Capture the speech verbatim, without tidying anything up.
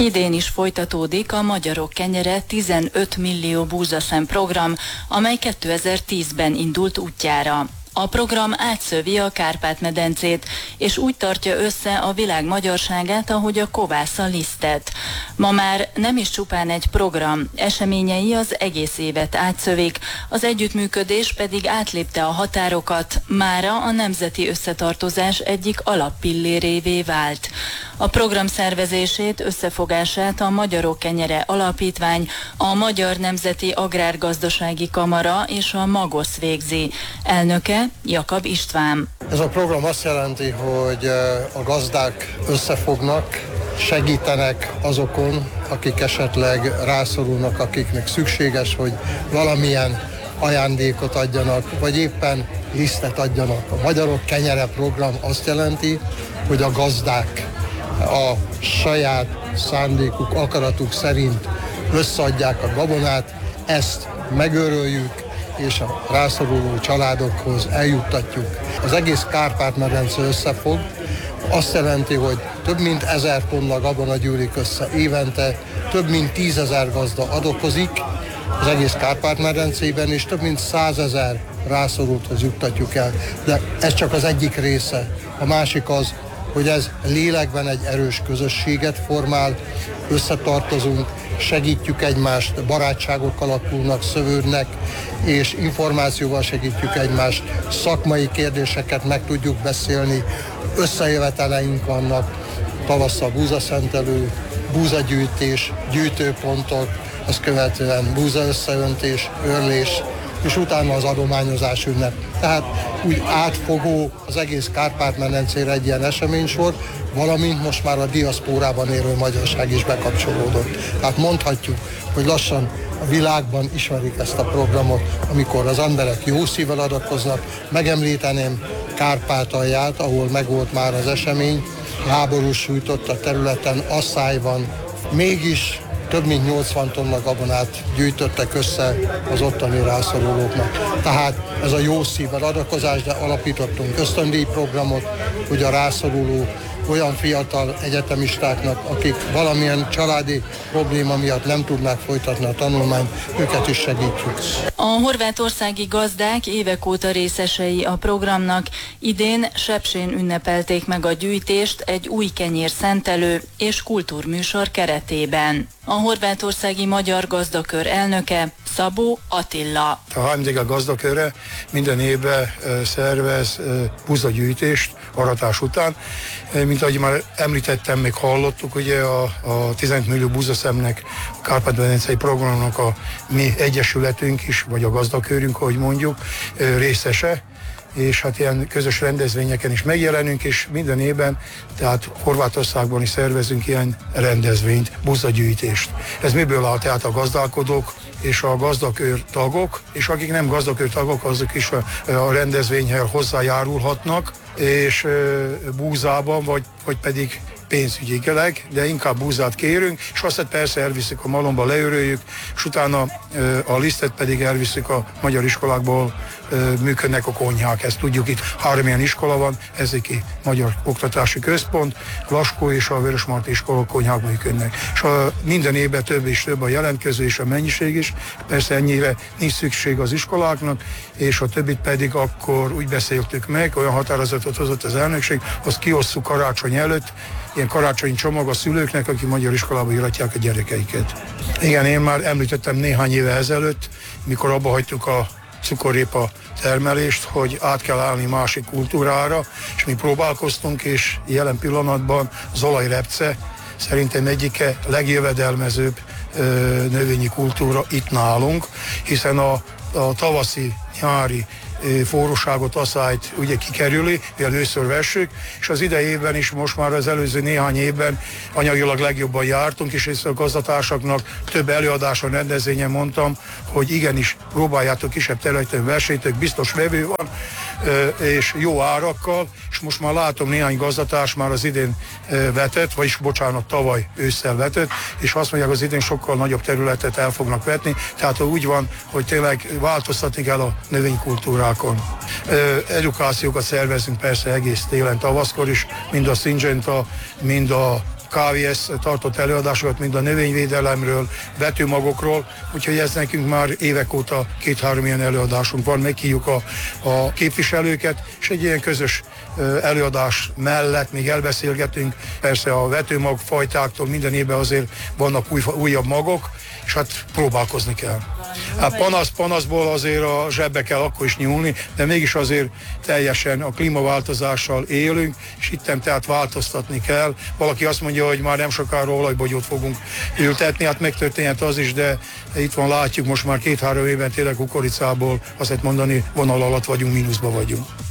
Idén is folytatódik a Magyarok Kenyere tizenöt millió búzaszem program, amely kétezer-tízben indult útjára. A program átszövi a Kárpát-medencét, és úgy tartja össze a világ magyarságát, ahogy a kovász a lisztet. Ma már nem is csupán egy program, eseményei az egész évet átszövik, az együttműködés pedig átlépte a határokat, mára a nemzeti összetartozás egyik alappillérévé vált. A program szervezését, összefogását a Magyarok Kenyere Alapítvány, a Magyar Nemzeti Agrárgazdasági Kamara és a Magosz végzi. Elnöke Jakab István. Ez a program azt jelenti, hogy a gazdák összefognak, segítenek azokon, akik esetleg rászorulnak, akiknek szükséges, hogy valamilyen ajándékot adjanak, vagy éppen lisztet adjanak. A Magyarok Kenyere program azt jelenti, hogy a gazdák a saját szándékuk, akaratuk szerint összeadják a gabonát, ezt megőröljük, és a rászoruló családokhoz eljuttatjuk. Az egész Kárpát-medence összefog, azt jelenti, hogy több mint ezer tonna gabona gyűlik össze évente, több mint tízezer gazda adokozik az egész Kárpát-medencében, és több mint százezer rászorulthoz juttatjuk el. De ez csak az egyik része. A másik az, hogy ez lélekben egy erős közösséget formál, összetartozunk, segítjük egymást, barátságok alakulnak, szövődnek, és információval segítjük egymást, szakmai kérdéseket meg tudjuk beszélni, összejöveteleink vannak, tavasszal búzaszentelő, búzagyűjtés, gyűjtőpontok, azt követően búza összeöntés, őrlés, és utána az adományozás ünnep. Tehát úgy átfogó az egész Kárpát-medencére egy ilyen eseménysor, valamint most már a diaszpórában élő magyarság is bekapcsolódott. Tehát mondhatjuk, hogy lassan a világban ismerik ezt a programot, amikor az emberek jó szívvel adakoznak. Megemlíteném Kárpátalját, ahol megvolt már az esemény, háború sújtott a területen, asszály van, mégis több mint nyolcvan tonna gabonát gyűjtöttek össze az ottani rászorulóknak. Tehát ez a jó szívvel adakozás, de alapítottunk ösztöndíjprogramot, hogy a rászoruló olyan fiatal egyetemistáknak, akik valamilyen családi probléma miatt nem tudnák folytatni a tanulmányt, őket is segítjük. A horvátországi gazdák évek óta részesei a programnak. Idén Sepsén ünnepelték meg a gyűjtést egy új kenyér szentelő és kultúrműsor keretében. A horvátországi magyar gazdakör elnöke Szabó Attila. A Heimdega gazdakörre minden évben szervez búzagyűjtést aratás után. Mint ahogy már említettem, még hallottuk, ugye a, a tizenöt millió búzaszemnek, a Kárpát-medencei programnak a mi egyesületünk is, vagy a gazdakörünk, ahogy mondjuk, részese, és hát ilyen közös rendezvényeken is megjelenünk, és minden évben, tehát Horvátországban is szervezünk ilyen rendezvényt, búzagyűjtést. Ez miből áll? Tehát a gazdálkodók és a gazdakör tagok, és akik nem gazdakör tagok, azok is a, a rendezvényhez hozzájárulhatnak, és búzában, vagy, vagy pedig pénzügyileg, de inkább búzát kérünk, és azt persze elviszik a malomba, leöröljük, és utána a lisztet pedig elviszik a magyar iskolákból, működnek a konyhák. Ezt tudjuk, itt három ilyen iskola van, ezeki Magyar Oktatási Központ, Laskó és a Vörösmarty iskola konyhák működnek. És a minden évben több és több a jelentkező és a mennyiség is, persze ennyire nincs szükség az iskoláknak, és a többit pedig akkor úgy beszéltük meg, olyan határozatot hozott az elnökség, azt kiosszuk karácsony előtt, ilyen karácsonyi csomag a szülőknek, akik magyar iskolába iratják a gyerekeiket. Igen, én már említettem néhány éve ezelőtt, mikor abba hagytuk a cukorrépa termelést, hogy át kell állni másik kultúrára, és mi próbálkoztunk, és jelen pillanatban az olajrepce szerintem egyike legjövedelmezőbb ö, növényi kultúra itt nálunk, hiszen a, a tavaszi, nyári forróságot, asszályt ugye kikerüli, mivel őször vessük, és az idejében is most már az előző néhány évben anyagilag legjobban jártunk, és a gazdatársaknak több előadáson, rendezvényen mondtam, hogy igenis próbáljátok kisebb területen versenytök, biztos vevő van, és jó árakkal, és most már látom néhány gazdatárs már az idén vetett, vagyis bocsánat, tavaly ősszel vetett, és azt mondják, az idén sokkal nagyobb területet el fognak vetni, tehát úgy van, hogy tényleg változtatni kell a növénykultúrákon. Edukációkat szervezünk persze egész télen, tavaszkor is, mind a Syngenta, mind a ká vé es tartott előadásokat, mind a növényvédelemről, vetőmagokról, úgyhogy ez nekünk már évek óta két-három ilyen előadásunk van, meghívjuk a, a képviselőket, és egy ilyen közös előadás mellett még elbeszélgetünk, persze a vetőmagfajtáktól minden évben azért vannak új, újabb magok, és hát próbálkozni kell. Hát panasz, panaszból azért a zsebbe kell akkor is nyúlni, de mégis azért teljesen a klímaváltozással élünk, és itten tehát változtatni kell. Valaki azt mondja, hogy már nem sokára olajbogyót fogunk ültetni, hát megtörténhet az is, de itt van, látjuk, most már két-három éven tényleg kukoricából azt lehet mondani, vonal alatt vagyunk, mínuszba vagyunk.